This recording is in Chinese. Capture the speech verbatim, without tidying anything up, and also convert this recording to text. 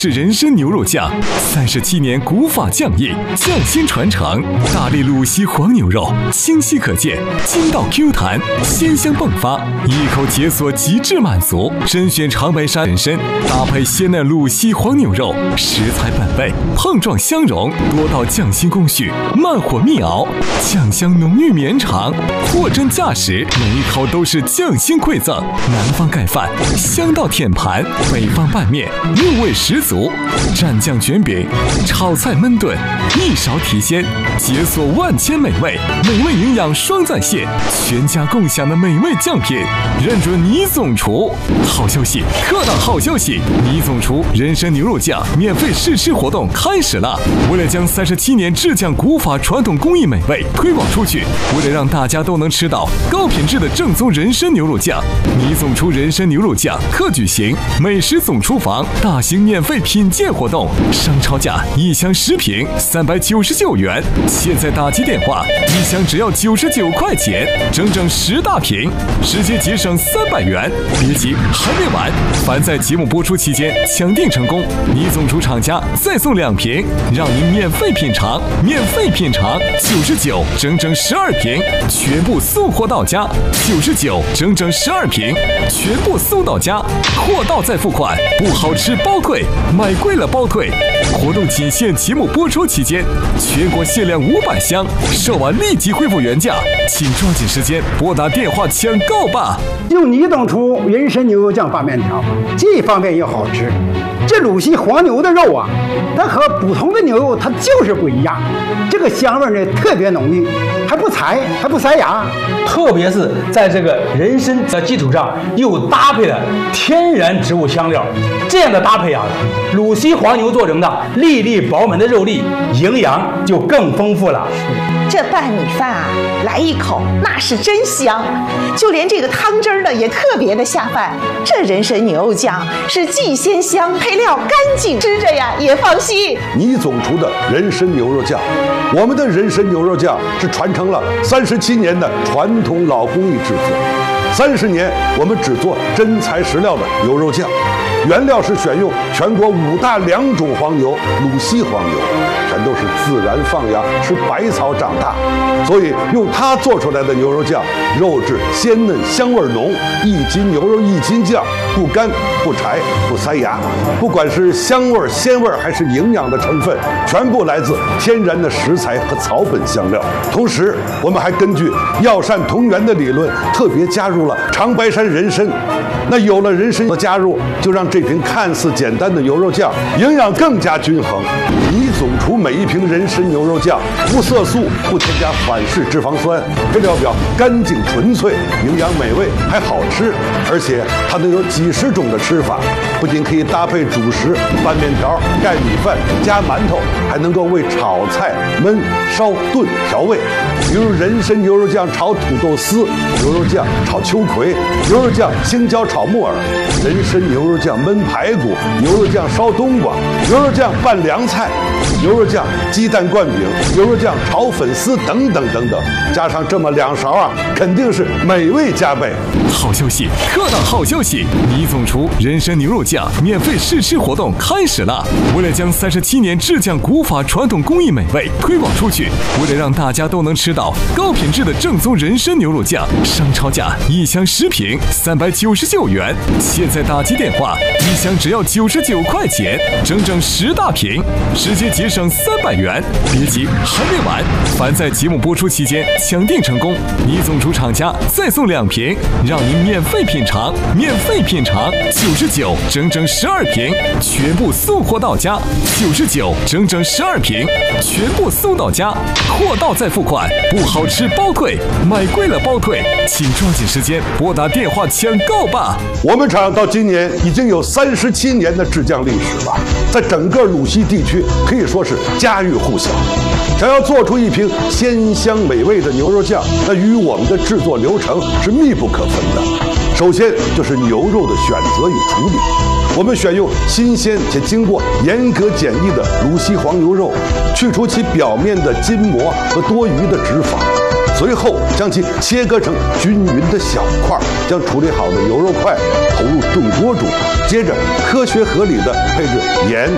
是人参牛肉酱，三十七年古法匠艺，匠心传承。大力鲁西黄牛肉，清晰可见，筋道 Q 弹，鲜香迸发，一口解锁极致满足。甄选长白山人参，搭配鲜嫩鲁西黄牛肉，食材本味，碰撞相融，多道匠心工序，慢火密熬，酱香浓郁绵长，货真价实，每一口都是匠心馈赠。南方盖饭，香到舔盘；北方拌面，入味十足。蘸酱卷饼，炒菜焖炖，一勺提鲜，解锁万千美味，美味营养双在线，全家共享的美味酱品，认准倪总厨。好消息，特大好消息！倪总厨人参牛肉酱免费试吃活动开始了。为了将三十七年制酱古法传统工艺美味推广出去，为了让大家都能吃到高品质的正宗人参牛肉酱，倪总厨人参牛肉酱特举行美食总厨房大型免费品鉴活动，商超价一箱十瓶三百九十九元，现在打击电话，一箱只要九十九块钱，整整十大瓶，直接节省三百元。别急，还没完！凡在节目播出期间抢订成功，倪总厨厂家再送两瓶，让您免费品尝，免费品尝，九十九整整十二瓶，全部送货到家，九十九整整十二瓶，全部送到家，货到再付款，不好吃包退，买贵了包退。活动仅限节目播出期间，全国限量五百箱，售完立即恢复原价，请抓紧时间拨打电话抢购吧。 用倪总厨人参牛肉酱拌面条，既方便又好吃。这鲁西黄牛的肉啊，它和普通的牛肉它就是不一样，这个香味呢特别浓郁，还不柴，还不塞牙。 特别是在这个人参的基础上，又搭配了天然植物香料，这样的搭配啊，鲁西黄牛做成的粒粒饱满的肉粒，营养就更丰富了。 这拌米饭啊，来一口那是真香，就连这个汤汁儿呢也特别的下饭。这人参牛肉酱是既鲜香，配料干净，吃着呀也放心。 倪总厨的人参牛肉酱，我们的人参牛肉酱是传承了三十七年的传统老工艺制作，三十年我们只做真材实料的牛肉酱，原料是选用全国五大良种黄牛鲁西黄牛，全都是自然放养吃百草长大，所以用它做出来的牛肉酱，肉质鲜嫩香味浓，一斤牛肉一斤酱，不干不柴不塞牙。不管是香味鲜味还是营养的成分，全部来自天然的食材和草本香料。同时我们还根据药膳同源的理论，特别加入了长白山人参。那有了人参的加入，就让这瓶看似简单的牛肉酱营养更加均衡。倪总厨每一瓶人参牛肉酱无色素，不添加反式脂肪酸，配料表干净纯粹，营养美味还好吃，而且它能有几十种的吃法，不仅可以搭配主食拌面条、盖米饭、加馒头，还能够为炒菜、焖、烧、炖调味。比如人参牛肉酱炒土豆丝，牛肉酱炒秋葵，牛肉酱青椒炒木耳，人参牛肉酱焖排骨，牛肉酱烧冬瓜，牛肉酱拌凉菜，牛肉酱鸡蛋灌饼，牛肉酱炒粉丝等等等等，加上这么两勺啊，肯定是美味加倍。 好消息，特大好消息！倪总厨人参牛肉酱免费试吃活动开始了。为了将三十七年制酱古法传统工艺美味推广出去，为了让大家都能吃到高品质的正宗人参牛肉酱，商超价一箱十瓶三百九十九元，现在打击电话，一箱只要九十九块钱，整整十大瓶，直接节省三百元。别急，还没完！凡在节目播出期间抢订成功，倪总厨厂家再送两瓶，让您免费品尝，免费品尝，九十九整整十二瓶，全部送货到家，九十九整整十二瓶，全部送到家，货到再付款，不好吃包退，买贵了包退，请抓紧时间拨打电话抢购吧。 我们厂到今年已经有三十七年的制酱历史了，在整个鲁西地区可以说是家喻户晓。想要做出一瓶鲜香美味的牛肉酱，那与我们的制作流程是密不可分的。首先就是牛肉的选择与处理，我们选用新鲜且经过严格检疫的鲁西黄牛肉，去除其表面的筋膜和多余的脂肪，随后将其切割成均匀的小块，将处理好的牛肉块投入炖锅中，接着科学合理的配置盐、